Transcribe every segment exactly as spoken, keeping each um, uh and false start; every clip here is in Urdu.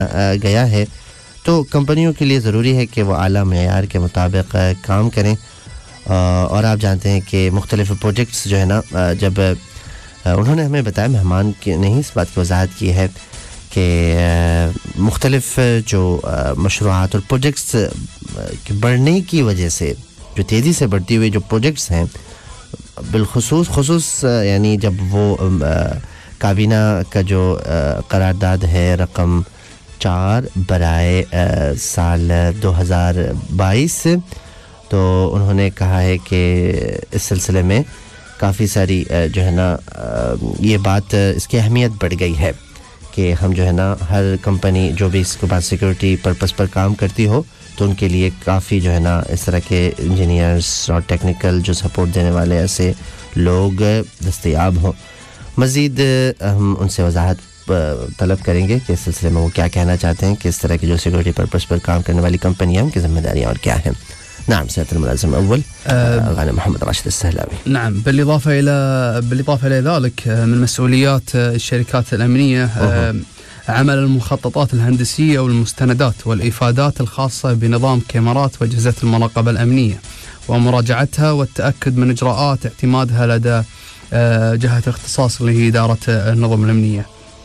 गया है तो कंपनियों के लिए ज़रूरी है कि वो आला मेयार के मुताबिक काम करें और आप जानते हैं कि मुख्तलिफ प्रोजेक्ट्स जो है ना जब उन्होंने हमें बताया मेहमान के नहीं इस बात की वजाहत की है कि मुख्तलिफ जो मशरूआत और प्रोजेक्ट्स के बढ़ने की वजह से जो तेज़ी से बढ़ती हुई जो प्रोजेक्ट्स हैं बिलखुसूस खुसूस यानी जब वो काबीना का जो करारदाद है रकम चार बराए साल दो हज़ार बाईस तो उन्होंने कहा है कि इस सिलसिले में काफ़ी सारी जो है ना ये बात इसकी अहमियत बढ़ गई है कि हम जो है ना हर कंपनी जो भी इसके बाद सिक्योरिटी पर्पस पर काम करती हो तो उनके लिए काफ़ी जो है ना इस तरह के इंजीनियर्स और टेक्निकल जो सपोर्ट देने वाले ऐसे लोग दस्तयाब हों मज़ीद हम उनसे वजाहत तलब करेंगे कि इस सिलसिले में वो क्या कहना चाहते हैं कि इस तरह की जो सिक्योरिटी पर्पस पर काम करने वाली कंपनियां उनकी ज़िम्मेदारियां और क्या हैं نعم سيادة الملازم الأول غانم محمد راشد السهلاوي نعم بالإضافة إلى بالإضافة إلى ذلك من مسؤوليات الشركات الأمنية أه. عمل المخططات الهندسية والمستندات والإفادات الخاصة بنظام كاميرات وأجهزة المراقبة الأمنية ومراجعتها والتأكد من إجراءات اعتمادها لدى جهة اختصاص اللي هي إدارة النظم الأمنية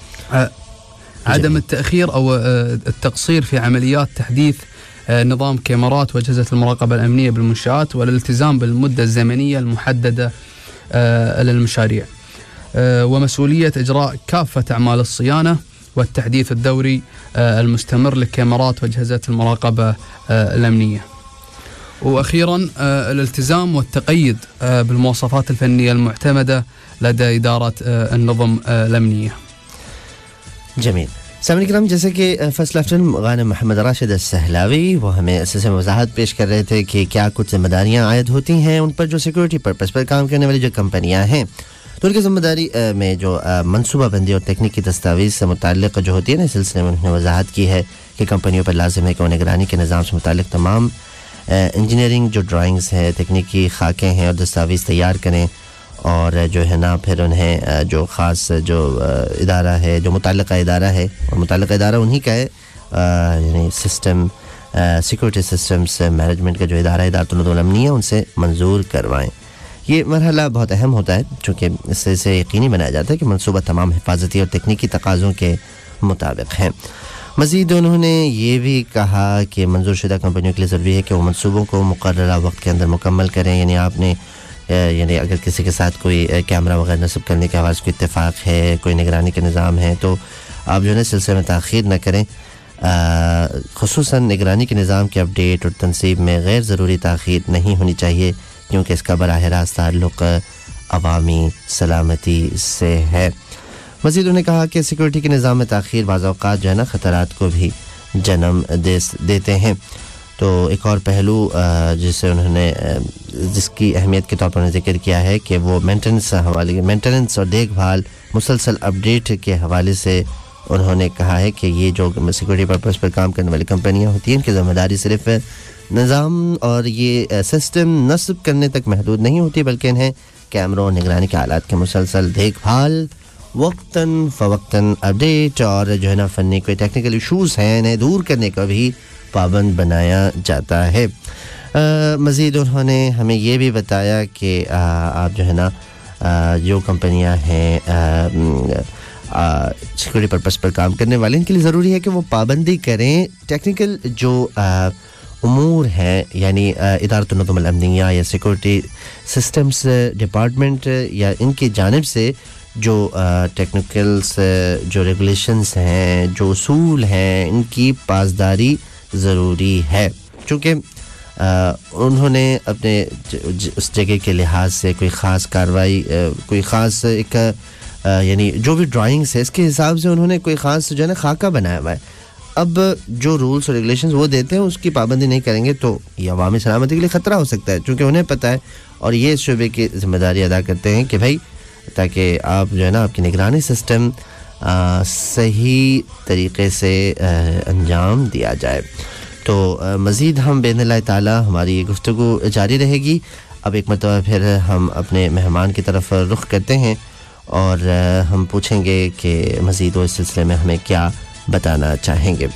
عدم التأخير أو التقصير في عمليات تحديث نظام كاميرات وأجهزة المراقبة الأمنية بالمنشآت والالتزام بالمدة الزمنية المحددة للمشاريع ومسؤولية إجراء كافة أعمال الصيانة والتحديث الدوري المستمر للكاميرات وأجهزة المراقبة الأمنية وأخيرا الالتزام والتقيد بالمواصفات الفنية المعتمدة لدى إدارة النظم الأمنية. جميل. سامعین کرام جیسے کہ فصل افٹن غانم محمد راشد السہلاوی وہ ہمیں اسے وضاحت پیش کر رہے تھے کہ کیا کچھ ذمہ داریاں عائد ہوتی ہیں ان پر جو سیکورٹی پرپس پر کام کرنے والی جو کمپنیاں ہیں تو ان کی ذمہ داری میں جو منصوبہ بندی اور تکنیکی دستاویز سے متعلق جو ہوتی ہے نا اس سلسلے میں انہوں نے وضاحت کی ہے کہ کمپنیوں پر لازم ہے کہ وہ نگرانی کے نظام سے متعلق تمام انجینئرنگ جو ڈرائنگز ہیں تکنیکی خاکیں ہیں اور دستاویز تیار کریں اور جو ہے نا پھر انہیں جو خاص جو ادارہ ہے جو متعلقہ ادارہ ہے اور متعلقہ ادارہ انہی کا ہے یعنی سسٹم سیکورٹی سسٹمز مینجمنٹ کا جو ادارہ ہے ادارۃ النظم الامنیہ ان سے منظور کروائیں. یہ مرحلہ بہت اہم ہوتا ہے چونکہ اس سے اسے یقینی بنایا جاتا ہے کہ منصوبہ تمام حفاظتی اور تکنیکی تقاضوں کے مطابق ہے. مزید انہوں نے یہ بھی کہا کہ منظور شدہ کمپنیوں کے لیے ضروری ہے کہ وہ منصوبوں کو مقررہ وقت کے اندر مکمل کریں یعنی آپ نے یعنی اگر کسی کے ساتھ کوئی کیمرہ وغیرہ نصب کرنے کے حوالے سے کوئی اتفاق ہے کوئی نگرانی کے نظام ہے تو آپ جو ہے نا سلسلے میں تاخیر نہ کریں خصوصاً نگرانی کے نظام کے اپڈیٹ اور تنصیب میں غیر ضروری تاخیر نہیں ہونی چاہیے کیونکہ اس کا براہ راست تعلق عوامی سلامتی سے ہے. مزید انہوں نے کہا کہ سیکورٹی کے نظام میں تاخیر بعض اوقات جو ہے نا خطرات کو بھی جنم دے دیتے ہیں. تو ایک اور پہلو جسے انہوں نے جس کی اہمیت کے طور پر ذکر کیا ہے کہ وہ مینٹیننس حوالے مینٹیننس اور دیکھ بھال مسلسل اپڈیٹ کے حوالے سے انہوں نے کہا ہے کہ یہ جو سیکورٹی پرپس پر کام کرنے والی کمپنیاں ہوتی ہیں ان کی ذمہ داری صرف نظام اور یہ سسٹم نصب کرنے تک محدود نہیں ہوتی بلکہ انہیں کیمروں اور نگرانی کے آلات کے مسلسل دیکھ بھال وقتاً فوقتاً اپڈیٹ اور جو ہے نا فنی کوئی ٹیکنیکل ایشوز ہیں انہیں دور کرنے کا بھی پابند بنایا جاتا ہے. مزید انہوں نے ہمیں یہ بھی بتایا کہ آپ جو ہے نا جو کمپنیاں ہیں سیکورٹی پرپس پر کام کرنے والے ان کے لیے ضروری ہے کہ وہ پابندی کریں ٹیکنیکل جو امور ہیں یعنی ادارۃ النظم الامنیہ یا سیکورٹی سسٹمز ڈپارٹمنٹ یا ان کی جانب سے جو ٹیکنیکلز جو ریگولیشنز ہیں جو اصول ہیں ان کی پاسداری ضروری ہے چونکہ انہوں نے اپنے اس جگہ کے لحاظ سے کوئی خاص کارروائی کوئی خاص ایک یعنی جو بھی ڈرائنگس ہے اس کے حساب سے انہوں نے کوئی خاص جو ہے نا خاکہ بنایا ہوا ہے. اب جو رولز اور ریگولیشنز وہ دیتے ہیں اس کی پابندی نہیں کریں گے تو یہ عوامی سلامتی کے لیے خطرہ ہو سکتا ہے چونکہ انہیں پتہ ہے اور یہ اس شعبے کی ذمہ داری ادا کرتے ہیں کہ بھائی تاکہ آپ جو ہے نا آپ کی نگرانی سسٹم صحیح طریقے سے انجام دیا جائے. تو مزید ہم باذن اللہ تعالی ہماری یہ گفتگو جاری رہے گی. اب ایک مرتبہ پھر ہم اپنے مہمان کی طرف رخ کرتے ہیں اور ہم پوچھیں گے کہ مزید وہ اس سلسلے میں ہمیں کیا بتانا چاہیں گے.